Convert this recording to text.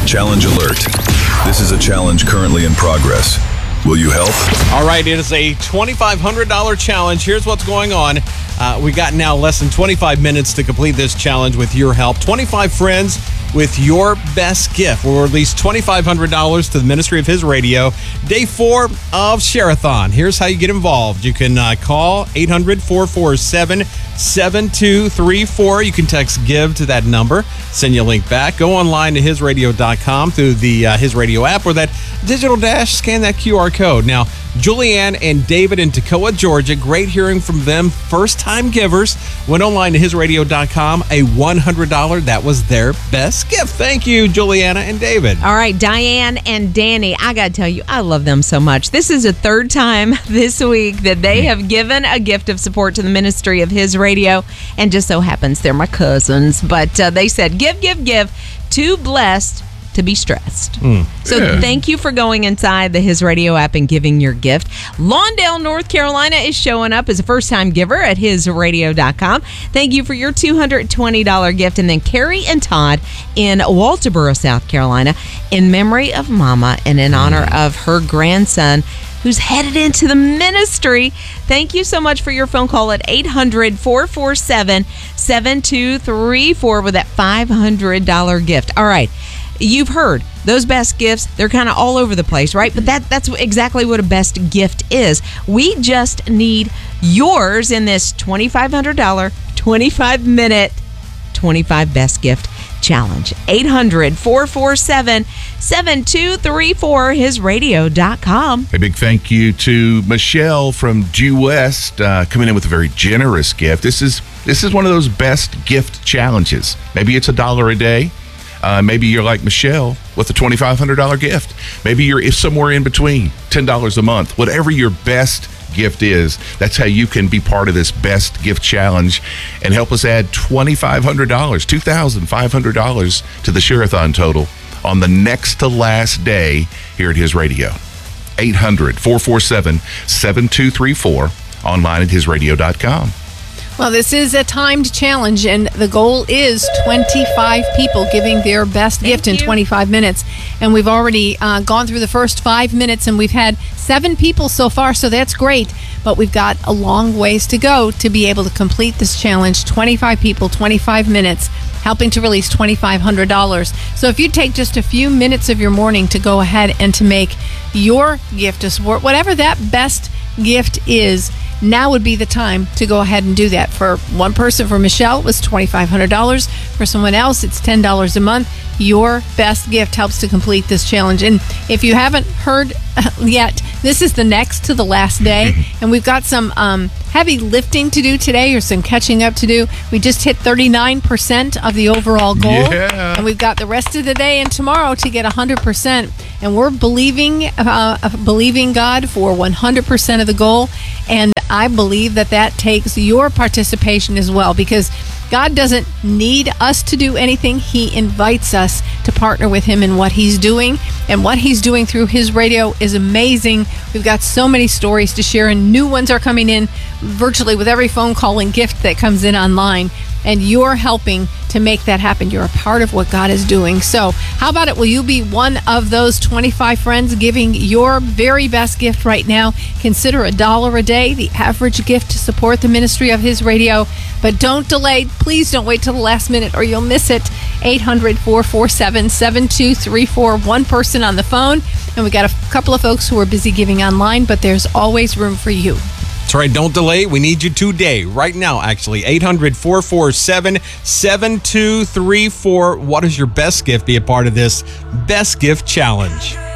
Challenge alert. This is a challenge currently in progress. Will you help? All right, it is a $2,500 challenge. Here's what's going on. We got now less than 25 minutes to complete this challenge with your help. 25 friends with your best gift will release $2,500 to the ministry of His Radio. Day 4 of Share-a-thon. Here's how you get involved. You can call 800-447-7234. You can text GIVE to that number. Send you a link back. Go online to hisradio.com through the His Radio app or that digital dash. Scan that QR code. Now, Julianne and David in Toccoa, Georgia. Great hearing from them. First-time givers. Went online to hisradio.com. A $100. That was their best gift. Thank you, Juliana and David. All right, Diane and Danny. I got to tell you, I love them so much. This is the third time this week that they have given a gift of support to the ministry of His Radio. And just so happens they're my cousins. But they said, give. Too blessed to be stressed. So thank you for going inside the His Radio app and giving your gift. Lawndale, North Carolina is showing up as a first-time giver at hisradio.com. Thank you for your $220 gift. And then Carrie and Todd in Walterboro, South Carolina, in memory of Mama and in honor of her grandson who's headed into the ministry. Thank you so much for your phone call at 800-447-7234 with that $500 gift. All right. You've heard those best gifts, they're kind of all over the place, right? But that's exactly what a best gift is. We just need yours in this $2,500, 25-minute, 25 best gift challenge. 800-447-7234, hisradio.com. A big thank you to Michelle from Due West coming in with a very generous gift. This is one of those best gift challenges. Maybe it's $1 a day. Maybe you're like Michelle with a $2,500 gift. Maybe you're somewhere in between, $10 a month. Whatever your best gift is, that's how you can be part of this best gift challenge and help us add $2,500 to the Share-a-thon total on the next to last day here at His Radio. 800-447-7234, online at hisradio.com. Well, this is a timed challenge, and the goal is 25 people giving their best gift in 25 minutes. And we've already gone through the first 5 minutes, and we've had 7 people so far, so that's great. But we've got a long ways to go to be able to complete this challenge. 25 people, 25 minutes, helping to release $2,500. So if you take just a few minutes of your morning to go ahead and to make your gift to support, whatever that best gift is, now would be the time to go ahead and do that. For one person, for Michelle, it was $2,500. For someone else, it's $10 a month. Your best gift helps to complete this challenge. And if you haven't heard yet, this is the next to the last day. And we've got some heavy lifting to do today, or some catching up to do. We just hit 39% of the overall goal. Yeah. And we've got the rest of the day and tomorrow to get 100%. And we're believing God for 100% of the goal. And I believe that takes your participation as well, because God doesn't need us to do anything. He invites us to partner with Him in what He's doing. And what He's doing through His Radio is amazing. We've got so many stories to share, and new ones are coming in virtually with every phone call and gift that comes in online. And you're helping to make that happen. You're a part of what God is doing. So how about it? Will you be one of those 25 friends giving your very best gift right now? Consider $1 a day, the average gift to support the ministry of His Radio. But don't delay. Please don't wait till the last minute or you'll miss it. 800-447-7234. One person on the phone. And we got a couple of folks who are busy giving online, but there's always room for you. That's right. Don't delay. We need you today, right now, actually. 800-447-7234. What is your best gift? Be a part of this best gift challenge.